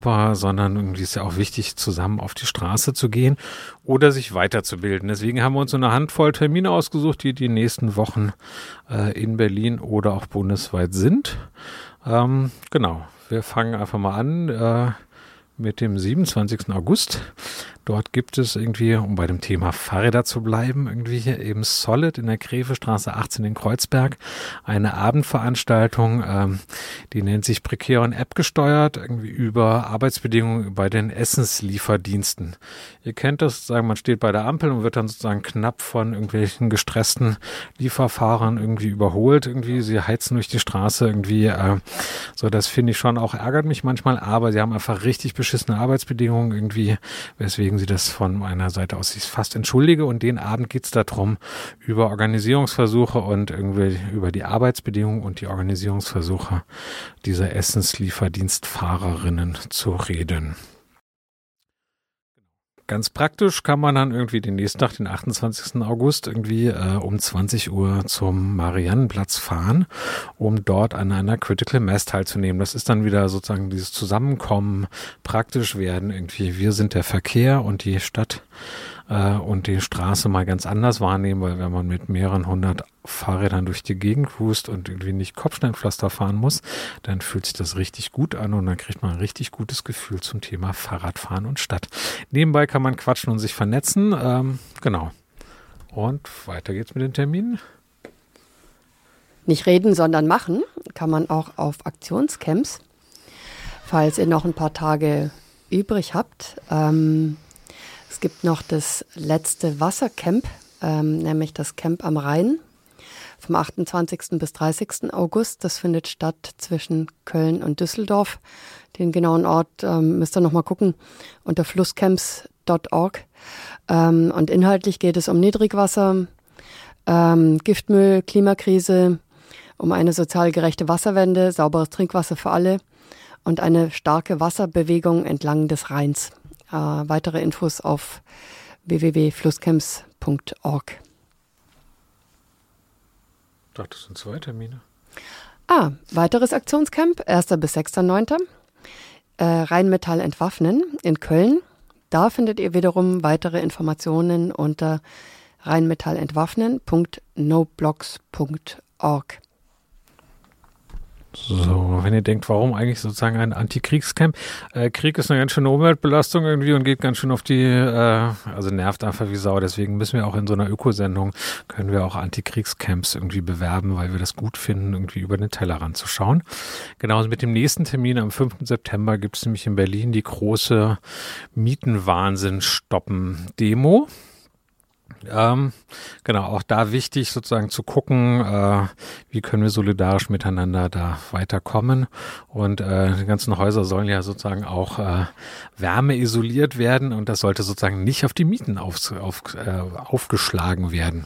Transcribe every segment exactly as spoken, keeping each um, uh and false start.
sondern irgendwie ist ja auch wichtig, zusammen auf die Straße zu gehen oder sich weiterzubilden. Deswegen haben wir uns so eine Handvoll Termine ausgesucht, die die nächsten Wochen äh, in Berlin oder auch bundesweit sind. Ähm, genau, wir fangen einfach mal an äh, mit dem siebenundzwanzigsten August. Dort gibt es irgendwie, um bei dem Thema Fahrräder zu bleiben, irgendwie hier eben Solid in der Grevestraße achtzehn in Kreuzberg eine Abendveranstaltung, ähm, die nennt sich Prekär und App gesteuert, irgendwie über Arbeitsbedingungen bei den Essenslieferdiensten. Ihr kennt das, sagen, man steht bei der Ampel und wird dann sozusagen knapp von irgendwelchen gestressten Lieferfahrern irgendwie überholt, irgendwie, sie heizen durch die Straße irgendwie, äh, so, das finde ich schon auch, ärgert mich manchmal, aber sie haben einfach richtig beschissene Arbeitsbedingungen irgendwie, weswegen sie das von meiner Seite aus sich fast entschuldige. Und den Abend geht es darum, über Organisierungsversuche und irgendwie über die Arbeitsbedingungen und die Organisierungsversuche dieser Essenslieferdienstfahrerinnen zu reden. Ganz praktisch kann man dann irgendwie den nächsten Tag, den achtundzwanzigsten August, irgendwie äh, um zwanzig Uhr zum Mariannenplatz fahren, um dort an einer Critical Mass teilzunehmen. Das ist dann wieder sozusagen dieses Zusammenkommen, praktisch werden irgendwie. Wir sind der Verkehr und die Stadt äh, und die Straße mal ganz anders wahrnehmen, weil wenn man mit mehreren hundert Fahrrädern durch die Gegend cruist und irgendwie nicht Kopfsteinpflaster fahren muss, dann fühlt sich das richtig gut an und dann kriegt man ein richtig gutes Gefühl zum Thema Fahrradfahren und Stadt. Nebenbei kann man quatschen und sich vernetzen. Ähm, genau. Und weiter geht's mit den Terminen. Nicht reden, sondern machen kann man auch auf Aktionscamps, falls ihr noch ein paar Tage übrig habt. Ähm, es gibt noch das letzte Wassercamp, ähm, nämlich das Camp am Rhein. Vom achtundzwanzigsten bis dreißigsten August. Das findet statt zwischen Köln und Düsseldorf. Den genauen Ort ähm, müsst ihr noch mal gucken unter flusscamps punkt org. Ähm, und inhaltlich geht es um Niedrigwasser, ähm, Giftmüll, Klimakrise, um eine sozial gerechte Wasserwende, sauberes Trinkwasser für alle und eine starke Wasserbewegung entlang des Rheins. Äh, weitere Infos auf w w w punkt flusscamps punkt org. Ich dachte, das sind zwei Termine. Ah, weiteres Aktionscamp, erster bis sechster neunter Äh, Rheinmetall entwaffnen in Köln. Da findet ihr wiederum weitere Informationen unter rheinmetallentwaffnen punkt noblogs punkt org. So, wenn ihr denkt, warum eigentlich sozusagen ein Antikriegscamp? Äh, Krieg ist eine ganz schöne Umweltbelastung irgendwie und geht ganz schön auf die, äh, also nervt einfach wie Sau. Deswegen müssen wir auch in so einer Ökosendung, können wir auch Antikriegscamps irgendwie bewerben, weil wir das gut finden, irgendwie über den Tellerrand zu schauen. Genauso mit dem nächsten Termin am fünften September gibt es nämlich in Berlin die große Mietenwahnsinn-Stoppen-Demo. Ähm, genau, auch da wichtig sozusagen zu gucken, äh, wie können wir solidarisch miteinander da weiterkommen und äh, die ganzen Häuser sollen ja sozusagen auch äh, wärmeisoliert werden und das sollte sozusagen nicht auf die Mieten auf, auf, äh, aufgeschlagen werden.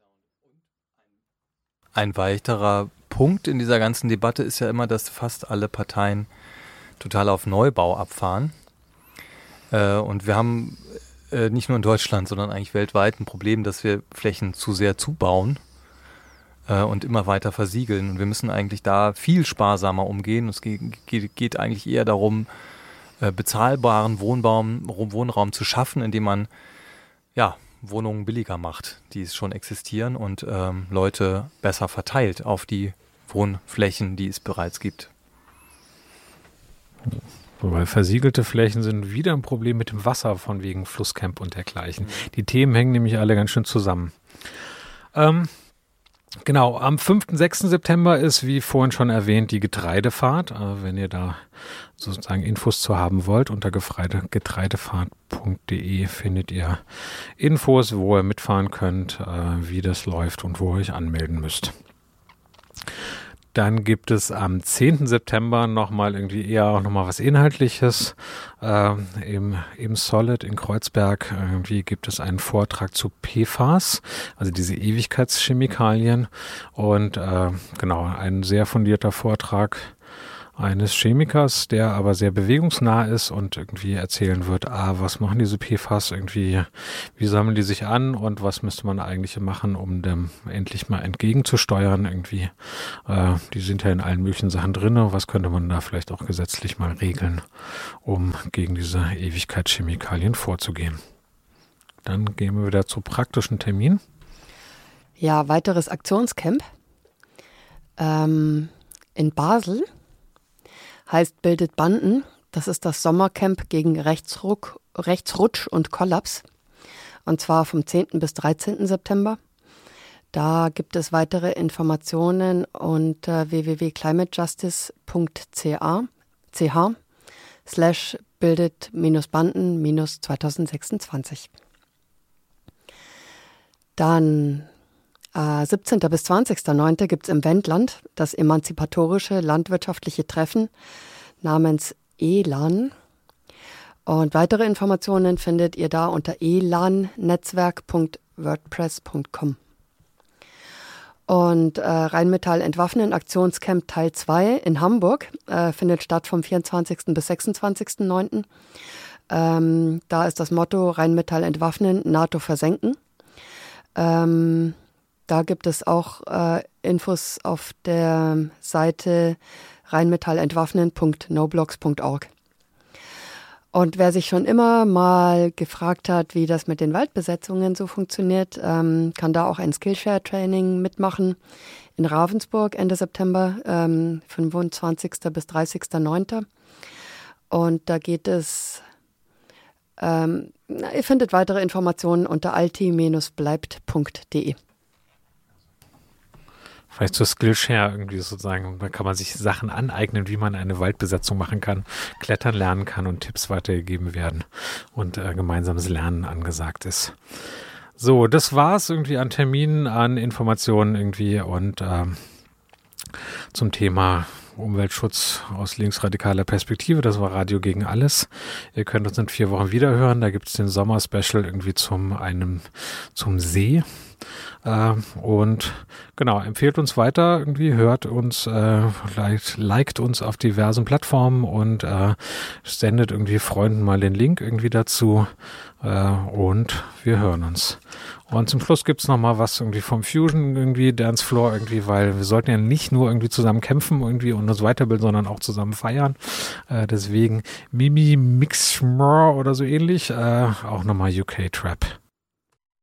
Ein weiterer Punkt in dieser ganzen Debatte ist ja immer, dass fast alle Parteien total auf Neubau abfahren äh, und wir haben nicht nur in Deutschland, sondern eigentlich weltweit ein Problem, dass wir Flächen zu sehr zubauen äh, und immer weiter versiegeln. Und wir müssen eigentlich da viel sparsamer umgehen. Es geht, geht, geht eigentlich eher darum, äh, bezahlbaren Wohnbaum, Wohnraum zu schaffen, indem man ja, Wohnungen billiger macht, die es schon existieren und ähm, Leute besser verteilt auf die Wohnflächen, die es bereits gibt. Weil versiegelte Flächen sind wieder ein Problem mit dem Wasser von wegen Flusscamp und dergleichen. Die Themen hängen nämlich alle ganz schön zusammen. Ähm, genau, am fünften, sechsten September ist, wie vorhin schon erwähnt, die Getreidefahrt. Äh, wenn ihr da sozusagen Infos zu haben wollt, unter getreidefahrt punkt de findet ihr Infos, wo ihr mitfahren könnt, äh, wie das läuft und wo ihr euch anmelden müsst. Dann gibt es am zehnten September nochmal irgendwie eher auch nochmal was Inhaltliches. Äh, im, im Solid in Kreuzberg irgendwie gibt es einen Vortrag zu P F A S, also diese Ewigkeitschemikalien. Und äh, genau, ein sehr fundierter Vortrag. eines Chemikers, der aber sehr bewegungsnah ist und irgendwie erzählen wird, ah, was machen diese P F A S irgendwie, wie sammeln die sich an und was müsste man eigentlich machen, um dem endlich mal entgegenzusteuern irgendwie. Äh, die sind ja in allen möglichen Sachen drin, was könnte man da vielleicht auch gesetzlich mal regeln, um gegen diese Ewigkeitschemikalien vorzugehen. Dann gehen wir wieder zu praktischen Terminen. Ja, weiteres Aktionscamp ähm, in Basel heißt Bildet Banden. Das ist das Sommercamp gegen Rechtsruck, Rechtsrutsch und Kollaps. Und zwar vom zehnten bis dreizehnten September. Da gibt es weitere Informationen unter w w w punkt climatejustice punkt c h slash bildet-banden zwanzig sechsundzwanzig. Dann äh, siebzehnten bis zwanzigsten neunten gibt es im Wendland das emanzipatorische landwirtschaftliche Treffen namens E L A N. Und weitere Informationen findet ihr da unter e l a n netzwerk punkt wordpress punkt com. Und äh, Rheinmetall Entwaffnen Aktionscamp Teil zwei in Hamburg äh, findet statt vom vierundzwanzigsten bis sechsundzwanzigsten neunten Ähm, da ist das Motto Rheinmetall Entwaffnen, NATO versenken. Ähm, da gibt es auch äh, Infos auf der Seite rheinmetallentwaffnen punkt noblogs punkt org. Und wer sich schon immer mal gefragt hat, wie das mit den Waldbesetzungen so funktioniert, ähm, kann da auch ein Skillshare-Training mitmachen in Ravensburg Ende September, ähm, fünfundzwanzigsten bis dreißigsten neunten Und da geht es, ähm, ihr findet weitere Informationen unter alti dash bleibt punkt de. Vielleicht zur Skillshare irgendwie sozusagen, da kann man sich Sachen aneignen, wie man eine Waldbesetzung machen kann, klettern lernen kann und Tipps weitergegeben werden und äh, gemeinsames Lernen angesagt ist. So, das war's irgendwie an Terminen, an Informationen irgendwie und ähm, zum Thema Umweltschutz aus linksradikaler Perspektive. Das war Radio gegen alles. Ihr könnt uns in vier Wochen wieder hören. Da gibt es den Sommer-Special irgendwie zum einem zum See. Äh, und genau, empfehlt uns weiter irgendwie, hört uns, äh, liked, liked uns auf diversen Plattformen und äh, sendet irgendwie Freunden mal den Link irgendwie dazu äh, und wir hören uns. Und zum Schluss gibt's noch mal was irgendwie vom Fusion irgendwie, Dance Floor irgendwie, weil wir sollten ja nicht nur irgendwie zusammen kämpfen irgendwie und uns weiterbilden, sondern auch zusammen feiern. Äh, deswegen Mimi Mix oder so ähnlich, äh, auch nochmal U K Trap.